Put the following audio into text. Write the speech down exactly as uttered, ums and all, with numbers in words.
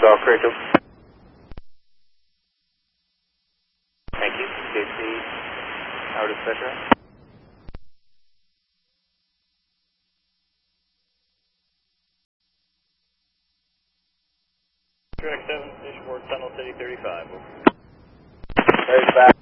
Golf Rachel. Thank you. K C, out of Spectra. Track seven, Fishport, Tunnel City thirty-five. There's back.